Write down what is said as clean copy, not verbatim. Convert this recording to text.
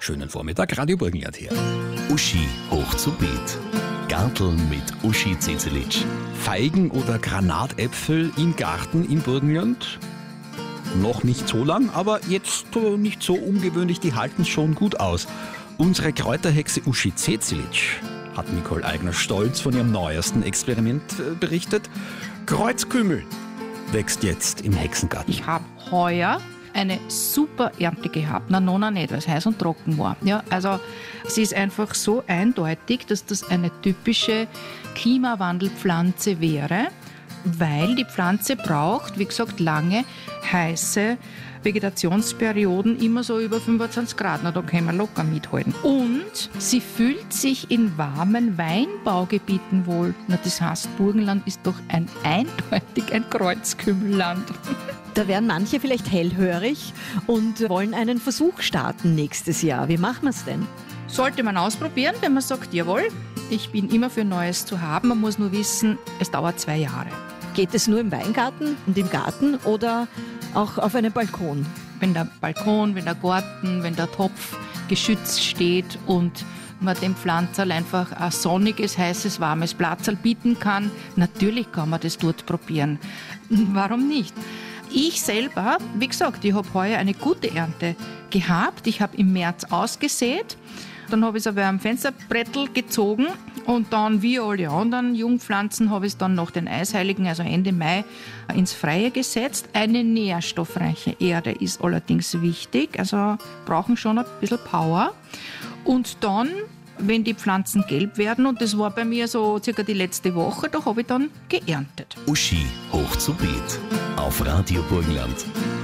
Schönen Vormittag, Radio Burgenland hier. Uschi hoch zu Beet. Garteln mit Uschi Zezelic. Feigen oder Granatäpfel im Garten im Burgenland? Noch nicht so lang, aber jetzt nicht so ungewöhnlich, die halten schon gut aus. Unsere Kräuterhexe Uschi Zezelic hat Nicole Eigner-Stolz von ihrem neuesten Experiment berichtet. Kreuzkümmel wächst jetzt im Hexengarten. Ich habe heuer eine super Ernte gehabt. Na, nona nicht, weil es heiß und trocken war. Ja, also sie ist einfach so eindeutig, dass das eine typische Klimawandelpflanze wäre, weil die Pflanze braucht, wie gesagt, lange heiße Vegetationsperioden, immer so über 25 Grad. Na, da können wir locker mithalten. Und sie fühlt sich in warmen Weinbaugebieten wohl. Na, das heißt, Burgenland ist doch eindeutig ein Kreuzkümmelland. Da werden manche vielleicht hellhörig und wollen einen Versuch starten nächstes Jahr. Wie machen wir es denn? Sollte man ausprobieren, wenn man sagt, jawohl, ich bin immer für Neues zu haben. Man muss nur wissen, es dauert 2 Jahre. Geht es nur im Weingarten und im Garten oder auch auf einem Balkon? Wenn der Balkon, wenn der Garten, wenn der Topf geschützt steht und man dem Pflanzerl einfach ein sonniges, heißes, warmes Platzerl bieten kann, natürlich kann man das dort probieren. Warum nicht? Ich selber, wie gesagt, ich habe heuer eine gute Ernte gehabt. Ich habe im März ausgesät. Dann habe ich es aber am Fensterbrettel gezogen und dann, wie alle anderen Jungpflanzen, habe ich es dann nach den Eisheiligen, also Ende Mai, ins Freie gesetzt. Eine nährstoffreiche Erde ist allerdings wichtig, also brauchen schon ein bisschen Power. Und dann, wenn die Pflanzen gelb werden, und das war bei mir so circa die letzte Woche, da habe ich dann geerntet. Uschi hoch zu Beet. Auf Radio Burgenland.